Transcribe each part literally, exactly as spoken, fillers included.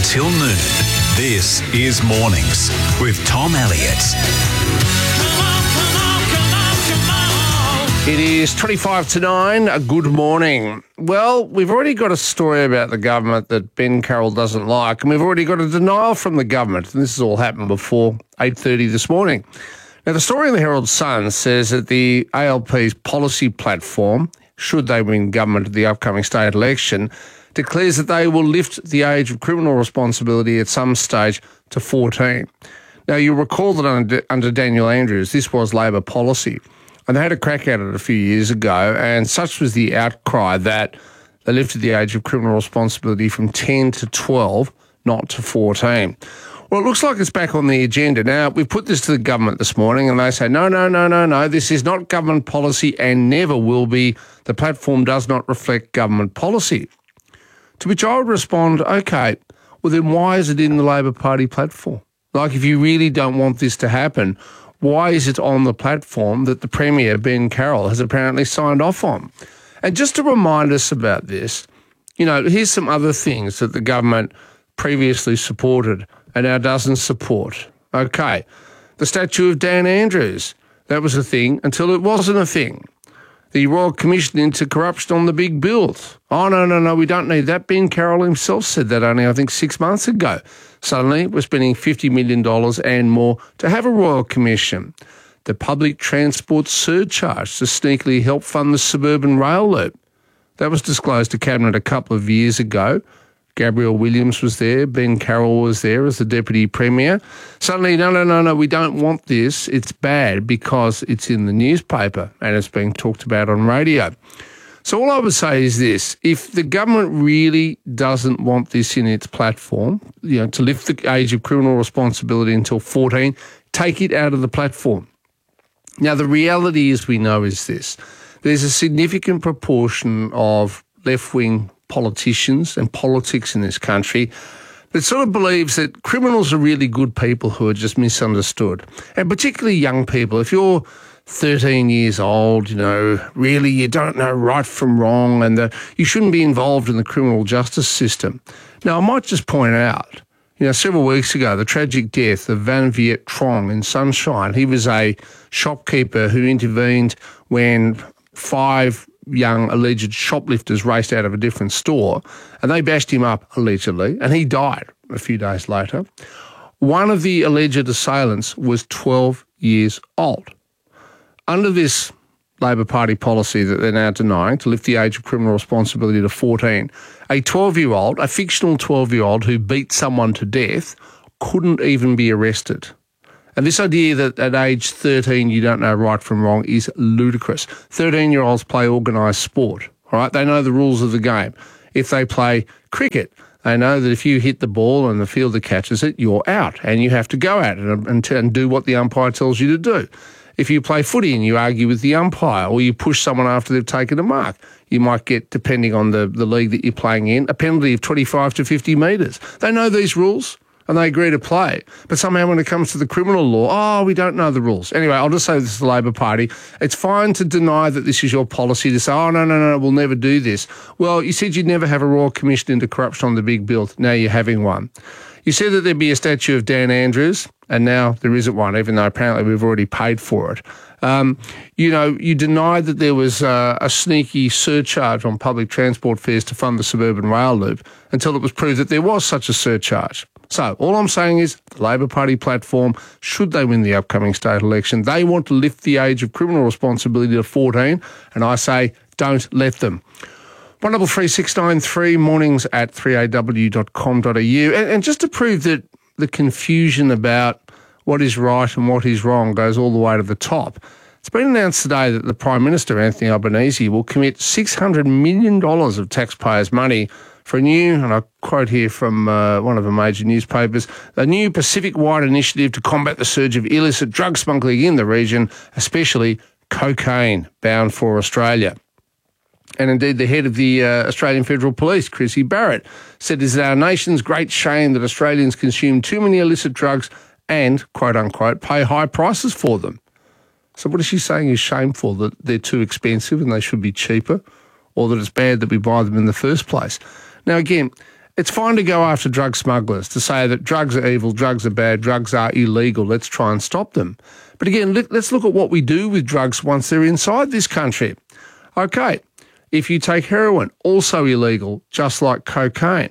until noon. This is Mornings with Tom Elliott. It is twenty-five to nine. A good morning. Well, we've already got a story about the government that Ben Carroll doesn't like, and we've already got a denial from the government. And this has all happened before eight thirty this morning. Now, the story in the Herald Sun says that the A L P's policy platform, should they win government at the upcoming state election, declares that they will lift the age of criminal responsibility at some stage to fourteen. Now, you'll recall that under, under Daniel Andrews, this was Labor policy. And they had a crack at it a few years ago, and such was the outcry that they lifted the age of criminal responsibility from ten to twelve, not to fourteen. Well, it looks like it's back on the agenda. Now, we've put this to the government this morning, and they say, no, no, no, no, no, this is not government policy and never will be. The platform does not reflect government policy. To which I would respond, okay, well then why is it in the Labor Party platform? Like, if you really don't want this to happen, why is it on the platform that the Premier, Ben Carroll, has apparently signed off on? And just to remind us about this, you know, here's some other things that the government previously supported and now doesn't support. Okay, the statue of Dan Andrews, that was a thing until it wasn't a thing. The Royal Commission into Corruption on the Big Build. Oh, no, no, no, we don't need that. Ben Carroll himself said that only, I think, six months ago. Suddenly, we're spending fifty million dollars and more to have a Royal Commission. The public transport surcharge to sneakily help fund the suburban rail loop. That was disclosed to Cabinet a couple of years ago. Gabrielle Williams was there. Ben Carroll was there as the Deputy Premier. Suddenly, no, no, no, no, we don't want this. It's bad because it's in the newspaper and it's being talked about on radio. So all I would say is this: if the government really doesn't want this in its platform, you know, to lift the age of criminal responsibility until fourteen, take it out of the platform. Now, the reality, as we know, is this: there's a significant proportion of left-wing politicians and politics in this country that sort of believes that criminals are really good people who are just misunderstood, and particularly young people. If you're thirteen years old, you know, really you don't know right from wrong, and the, you shouldn't be involved in the criminal justice system. Now, I might just point out, you know, several weeks ago, the tragic death of Van Viet Trong in Sunshine. He was a shopkeeper who intervened when five young alleged shoplifters raced out of a different store, and they bashed him up, allegedly, and he died a few days later. One of the alleged assailants was twelve years old. Under this Labor Party policy that they're now denying to lift the age of criminal responsibility to fourteen, a twelve-year-old, a fictional twelve-year-old who beat someone to death couldn't even be arrested. And this idea that at age thirteen you don't know right from wrong is ludicrous. thirteen-year-olds play organised sport, all right? They know the rules of the game. If they play cricket, they know that if you hit the ball and the fielder catches it, you're out, and you have to go at it and, and do what the umpire tells you to do. If you play footy and you argue with the umpire, or you push someone after they've taken a mark, you might get, depending on the, the league that you're playing in, a penalty of twenty-five to fifty metres. They know these rules and they agree to play. But somehow when it comes to the criminal law, oh, we don't know the rules. Anyway, I'll just say this to the Labor Party. It's fine to deny that this is your policy, to say, oh, no, no, no, we'll never do this. Well, you said you'd never have a Royal Commission into Corruption on the Big Build. Now you're having one. You said that there'd be a statue of Dan Andrews, and now there isn't one, even though apparently we've already paid for it. Um, you know, you denied that there was uh, a sneaky surcharge on public transport fares to fund the suburban rail loop until it was proved that there was such a surcharge. So all I'm saying is the Labor Party platform, should they win the upcoming state election, they want to lift the age of criminal responsibility to fourteen, and I say don't let them. one double three six nine three, mornings at three a w dot com dot a u. And, and just to prove that the confusion about what is right and what is wrong goes all the way to the top, it's been announced today that the Prime Minister, Anthony Albanese, will commit six hundred million dollars of taxpayers' money for a new, and I quote here from uh, one of the major newspapers, a new Pacific-wide initiative to combat the surge of illicit drug smuggling in the region, especially cocaine bound for Australia. And indeed, the head of the uh, Australian Federal Police, Chrissy Barrett, said it is our nation's great shame that Australians consume too many illicit drugs and, quote unquote, pay high prices for them. So what is she saying is shameful, that they're too expensive and they should be cheaper, or that it's bad that we buy them in the first place? Now, again, It's fine to go after drug smugglers, to say that drugs are evil, drugs are bad, drugs are illegal, let's try and stop them. But again, let's look at what we do with drugs once they're inside this country. Okay, if you take heroin, also illegal, just like cocaine.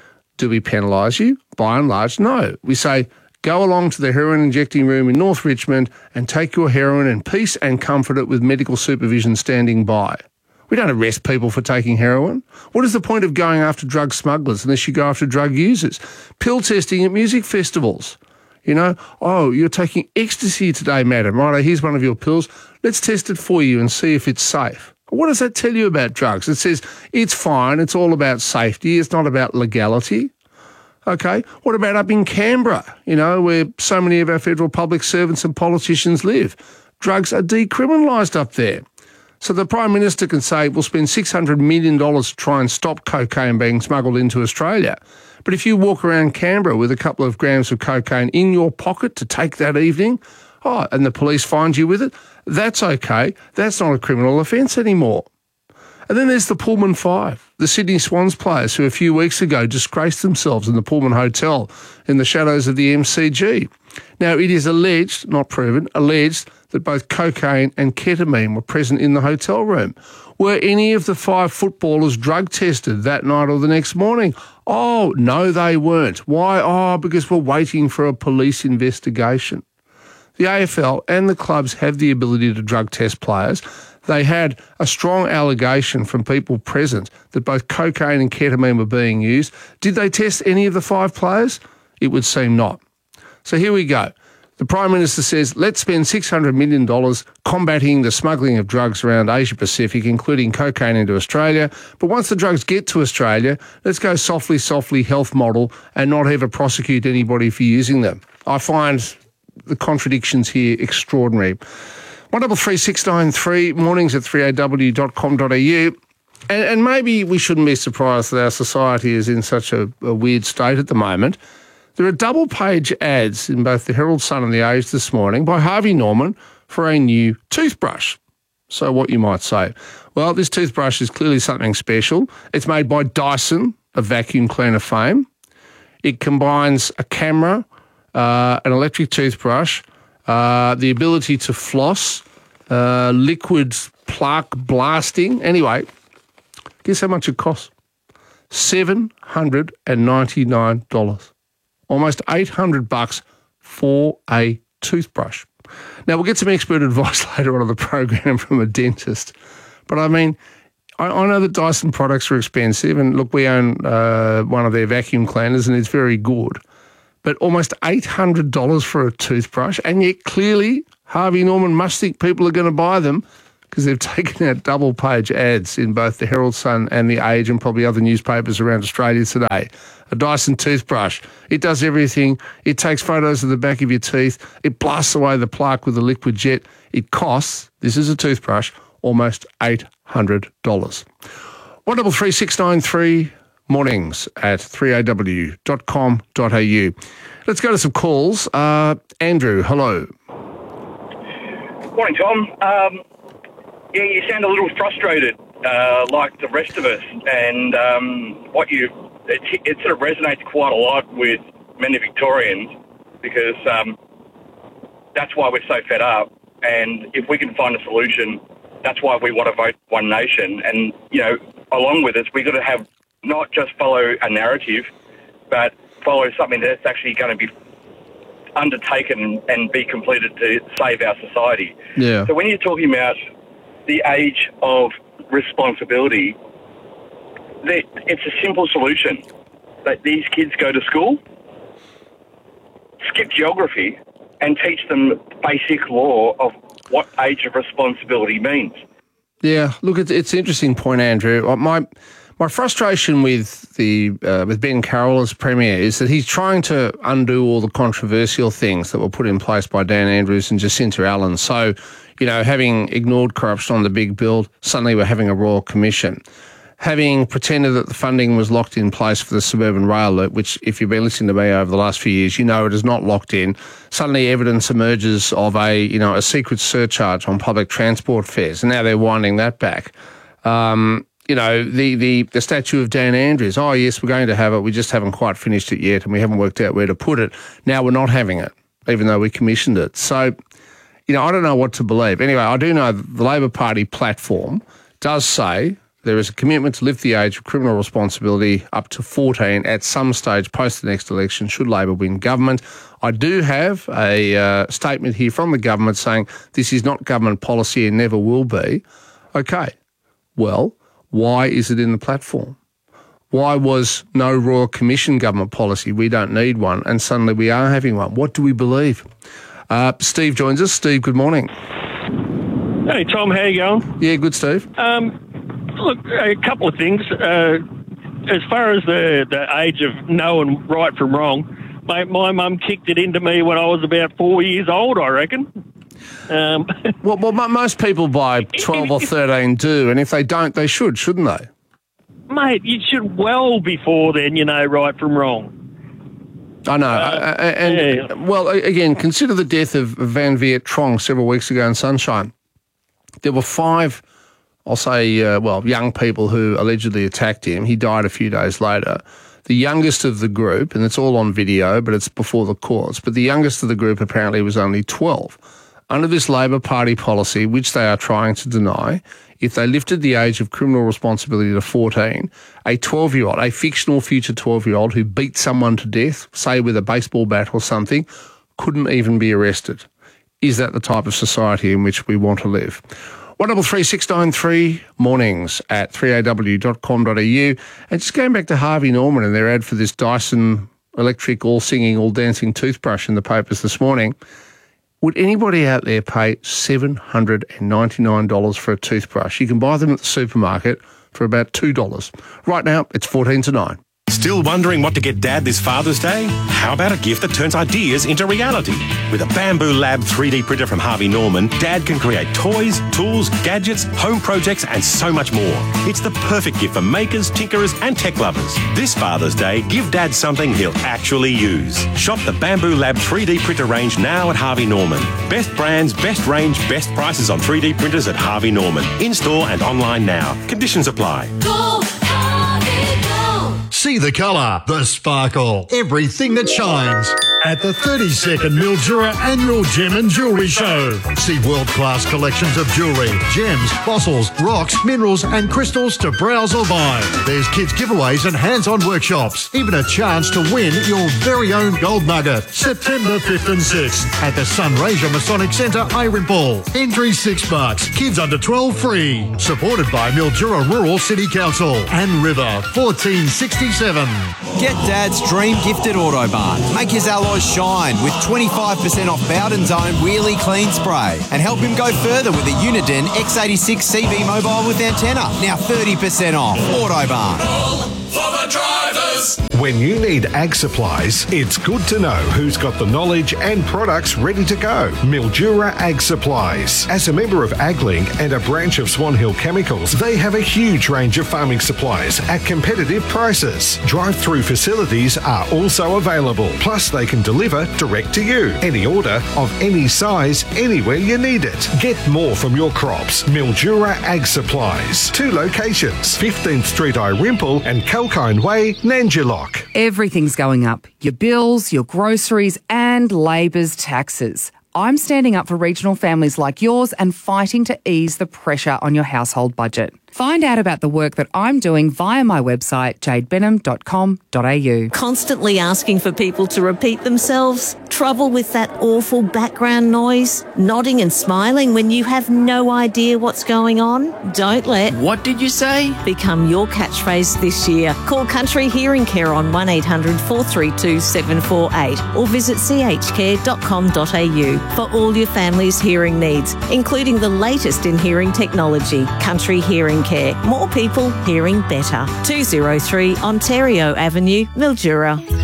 Do we penalise you? By and large, no. We say, go along to the heroin injecting room in North Richmond and take your heroin in peace and comfort it with medical supervision standing by. We don't arrest people for taking heroin. What is the point of going after drug smugglers unless you go after drug users? Pill testing at music festivals. You know, oh, you're taking ecstasy today, madam. Right, here's one of your pills. Let's test it for you and see if it's safe. What does that tell you about drugs? It says it's fine, it's all about safety, it's not about legality. Okay, what about up in Canberra, you know, where so many of our federal public servants and politicians live? Drugs are decriminalised up there. So the Prime Minister can say, we'll spend six hundred million dollars to try and stop cocaine being smuggled into Australia. But if you walk around Canberra with a couple of grams of cocaine in your pocket to take that evening, oh, and the police find you with it, that's okay. That's not a criminal offence anymore. And then there's the Pullman Five, the Sydney Swans players who a few weeks ago disgraced themselves in the Pullman Hotel in the shadows of the M C G. Now, it is alleged, not proven, alleged that both cocaine and ketamine were present in the hotel room. Were any of the five footballers drug tested that night or the next morning? Oh, no, they weren't. Why? Oh, because we're waiting for a police investigation. The A F L and the clubs have the ability to drug test players. They had a strong allegation from people present that both cocaine and ketamine were being used. Did they test any of the five players? It would seem not. So here we go. The Prime Minister says, let's spend six hundred million dollars combating the smuggling of drugs around Asia Pacific, including cocaine into Australia. But once the drugs get to Australia, let's go softly, softly health model and not ever prosecute anybody for using them. I find the contradictions here extraordinary. one double three six nine three, mornings at three a w dot com dot a u. And, and maybe we shouldn't be surprised that our society is in such a, a weird state at the moment. There are double-page ads in both the Herald Sun and the Age this morning by Harvey Norman for a new toothbrush. So what you might say? Well, this toothbrush is clearly something special. It's made by Dyson, a vacuum cleaner fame. It combines a camera, uh, an electric toothbrush, uh, the ability to floss, uh, liquid plaque blasting. Anyway, guess how much it costs? seven hundred ninety-nine dollars. Almost eight hundred bucks for a toothbrush. Now, we'll get some expert advice later on in the program from a dentist. But I mean, I, I know that Dyson products are expensive, and look, we own uh, one of their vacuum cleaners and it's very good. But almost eight hundred dollars for a toothbrush, and yet clearly Harvey Norman must think people are going to buy them because they've taken out double-page ads in both the Herald Sun and the Age and probably other newspapers around Australia today. A Dyson toothbrush. It does everything. It takes photos of the back of your teeth. It blasts away the plaque with a liquid jet. It costs, this is a toothbrush, almost eight hundred dollars. one double three six nine three, mornings at three a w dot com dot a u. Let's go to some calls. Uh, Andrew, hello. Morning, Tom. Um, yeah, you sound a little frustrated, uh, like the rest of us, and um, what you it, it sort of resonates quite a lot with many Victorians because um, that's why we're so fed up. And if we can find a solution, that's why we want to vote One Nation. And you know, along with us, we've got to have not just follow a narrative, but follow something that's actually going to be undertaken and be completed to save our society. Yeah. So when you're talking about the age of responsibility, it's a simple solution. That these kids go to school, skip geography, and teach them basic law of what age of responsibility means. Yeah, look, it's it's an interesting point, Andrew. My my frustration with the uh, with Ben Carroll as Premier is that he's trying to undo all the controversial things that were put in place by Dan Andrews and Jacinta Allen. So, you know, having ignored corruption on the big build, suddenly we're having a Royal Commission. Having pretended that the funding was locked in place for the suburban rail loop, which if you've been listening to me over the last few years, you know it is not locked in. Suddenly evidence emerges of a, you know, a secret surcharge on public transport fares, and now they're winding that back. Um, you know, the, the, the statue of Dan Andrews. Oh, yes, we're going to have it. We just haven't quite finished it yet and we haven't worked out where to put it. Now we're not having it, even though we commissioned it. So, you know, I don't know what to believe. Anyway, I do know that the Labor Party platform does say there is a commitment to lift the age of criminal responsibility up to fourteen at some stage post the next election should Labor win government. I do have a uh, statement here from the government saying this is not government policy and never will be. Okay, well, why is it in the platform? Why was no Royal Commission government policy? We don't need one, and suddenly we are having one. What do we believe? Uh, Steve joins us. Steve, good morning. Hey, Tom, how you going? Yeah, good, Steve. Um, look, a couple of things. Uh, as far as the, the age of knowing right from wrong, mate, my mum kicked it into me when I was about four years old, I reckon. Um, well, well, mo- most people by twelve or thirteen do, and if they don't, they should, shouldn't they? Mate, you should well before then, you know, right from wrong. I know. Uh, uh, and, yeah. well, again, consider the death of Van Viet Trong several weeks ago in Sunshine. There were five, I'll say, uh, well, young people who allegedly attacked him. He died a few days later. The youngest of the group, and it's all on video, but it's before the courts, but the youngest of the group apparently was only twelve. Under this Labor Party policy, which they are trying to deny, if they lifted the age of criminal responsibility to fourteen, a twelve-year-old, a fictional future twelve-year-old who beat someone to death, say with a baseball bat or something, couldn't even be arrested. Is that the type of society in which we want to live? one double three six nine three mornings at three a w dot com dot a u. And just going back to Harvey Norman and their ad for this Dyson electric all-singing, all-dancing toothbrush in the papers this morning, would anybody out there pay seven hundred ninety-nine dollars for a toothbrush? You can buy them at the supermarket for about two dollars. Right now, it's fourteen to nine. Still wondering what to get Dad this Father's Day? How about a gift that turns ideas into reality? With a Bamboo Lab three D printer from Harvey Norman, Dad can create toys, tools, gadgets, home projects and so much more. It's the perfect gift for makers, tinkerers and tech lovers. This Father's Day, give Dad something he'll actually use. Shop the Bamboo Lab three D printer range now at Harvey Norman. Best brands, best range, best prices on three D printers at Harvey Norman. In-store and online now. Conditions apply. Go, Harvey, go! See the colour, the sparkle, everything that shines at the thirty-second Mildura Annual Gem and Jewellery Show. See world-class collections of jewellery, gems, fossils, rocks, minerals and crystals to browse or buy. There's kids giveaways and hands-on workshops. Even a chance to win your very own gold nugget. September fifth and sixth at the Sunraysia Masonic Centre, Irempole. Entry six bucks. Kids under twelve free. Supported by Mildura Rural City Council and River fourteen sixty-seven. Get Dad's dream gifted Autobarn. Make his alloys shine with twenty-five percent off Bowden's own Wheelie Clean Spray. And help him go further with the Uniden X eighty-six C B mobile with antenna. Now thirty percent off. Autobarn. For the drivers! When you need ag supplies, it's good to know who's got the knowledge and products ready to go. Mildura Ag Supplies. As a member of AgLink and a branch of Swan Hill Chemicals, they have a huge range of farming supplies at competitive prices. Drive-through facilities are also available. Plus, they can deliver direct to you. Any order of any size, anywhere you need it. Get more from your crops. Mildura Ag Supplies. Two locations, fifteenth Street, Irempole and Kalkine Way, Nanjilock. Everything's going up. Your bills, your groceries and Labor's taxes. I'm standing up for regional families like yours and fighting to ease the pressure on your household budget. Find out about the work that I'm doing via my website, jade benham dot com dot a u. Constantly asking for people to repeat themselves? Trouble with that awful background noise? Nodding and smiling when you have no idea what's going on? Don't let What did you say? become your catchphrase this year. Call Country Hearing Care on one eight hundred four three two seven four eight or visit c h care dot com dot a u for all your family's hearing needs, including the latest in hearing technology. Country Hearing Care. More people hearing better. two oh three Ontario Avenue, Mildura.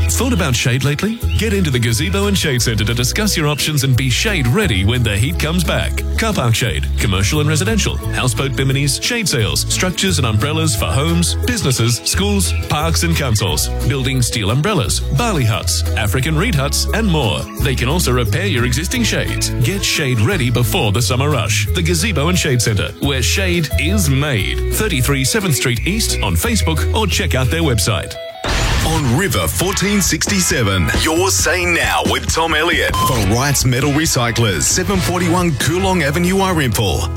Thought about shade lately? Get into the Gazebo and Shade Centre to discuss your options and be shade ready when the heat comes back. Car park shade, commercial and residential, houseboat biminis, shade sails, structures and umbrellas for homes, businesses, schools, parks and councils, building steel umbrellas, barley huts, African reed huts and more. They can also repair your existing shades. Get shade ready before the summer rush. The Gazebo and Shade Centre, where shade is made. thirty-three seventh Street East on Facebook or check out their website. On River fourteen sixty-seven, you're saying now with Tom Elliott for Wright's Metal Recyclers, seven forty-one Coolong Avenue, Arimple.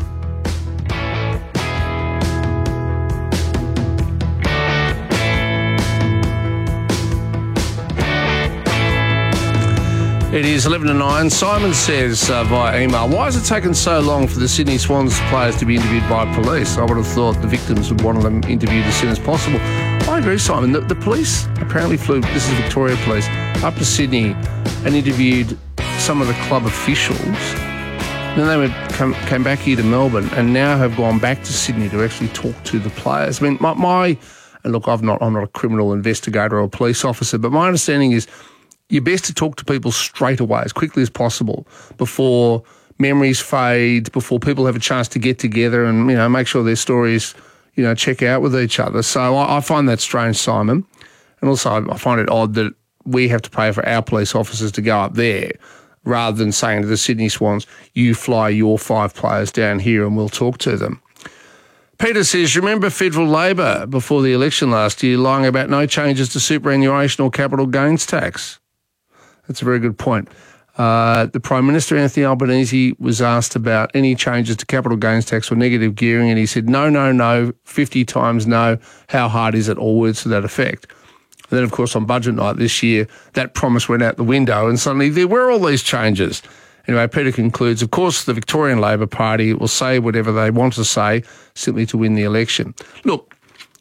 It is eleven to nine. Simon says uh, via email, why has it taken so long for the Sydney Swans players to be interviewed by police? I would have thought the victims would want them interviewed as soon as possible. I agree, Simon. The, the police apparently flew, this is Victoria Police, up to Sydney and interviewed some of the club officials. Then they would come, came back here to Melbourne and now have gone back to Sydney to actually talk to the players. I mean, my, my and look, I've not, I'm not a criminal investigator or a police officer, but my understanding is you're best to talk to people straight away, as quickly as possible, before memories fade, before people have a chance to get together and, you know, make sure their stories, you know, check out with each other. So I, I find that strange, Simon. And also I find it odd that we have to pay for our police officers to go up there rather than saying to the Sydney Swans, you fly your five players down here and we'll talk to them. Peter says, remember Federal Labor before the election last year lying about no changes to superannuation or capital gains tax? That's a very good point. Uh, the Prime Minister, Anthony Albanese, was asked about any changes to capital gains tax or negative gearing, and he said, no, no, no, fifty times no, how hard is it, all words to that effect. And then, of course, on budget night this year, that promise went out the window, and suddenly there were all these changes. Anyway, Peter concludes, of course, the Victorian Labor Party will say whatever they want to say simply to win the election. Look,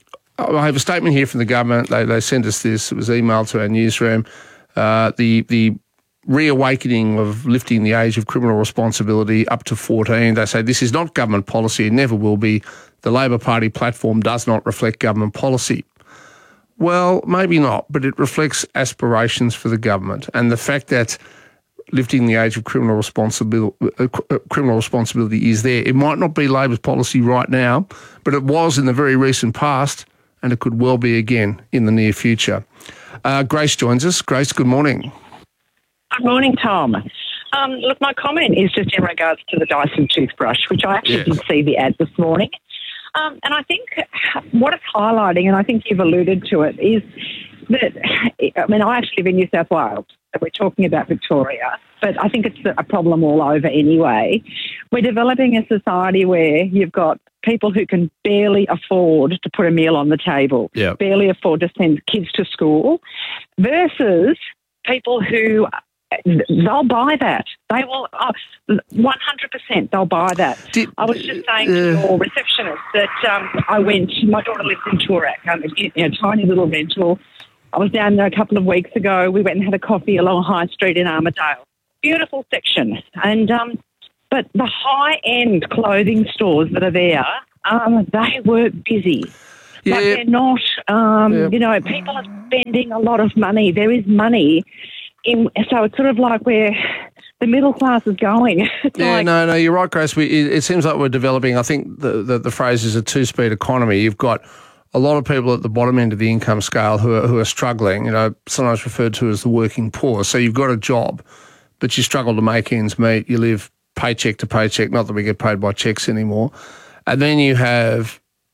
I have a statement here from the government. They, they sent us this. It was emailed to our newsroom. Uh, the the reawakening of lifting the age of criminal responsibility up to fourteen. They say this is not government policy and never will be. The Labor Party platform does not reflect government policy. Well, maybe not, but it reflects aspirations for the government and the fact that lifting the age of criminal responsibility, uh, criminal responsibility is there. It might not be Labor's policy right now, but it was in the very recent past and it could well be again in the near future. Uh, Grace joins us. Grace, good morning. Good morning, Tom. Um, look, my comment is just in regards to the Dyson toothbrush, which I actually Yes. did see the ad this morning. Um, and I think what it's highlighting, and I think you've alluded to it, is that, I mean, I actually live in New South Wales, so we're talking about Victoria, but I think it's a problem all over anyway. We're developing a society where you've got people who can barely afford to put a meal on the table, Yep. barely afford to send kids to school, versus people who, they'll buy that. They will, oh, one hundred percent they'll buy that. Did, I was just saying to uh, your receptionist that um, I went, my daughter lives in Toorak, um, you know, tiny little rental. I was down there a couple of weeks ago. We went and had a coffee along High Street in Armidale. Beautiful section. And um, but the high-end clothing stores that are there, um, they work busy. Yeah. But they're not, um, Yeah. you know, people are spending a lot of money. There is money. In, so it's sort of like where the middle class is going. It's Yeah, like, no, no, you're right, Grace. We, it, it seems like we're developing, I think the, the, the phrase is a two-speed economy. You've got a lot of people at the bottom end of the income scale who are, who are struggling, you know, sometimes referred to as the working poor. So you've got a job, but you struggle to make ends meet. You live paycheck to paycheck, not that we get paid by checks anymore. And then you have